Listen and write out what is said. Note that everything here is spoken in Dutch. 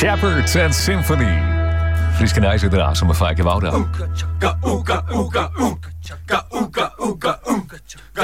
Shepard and Symphony. Fries Knijzer draas om een vaakje wouden.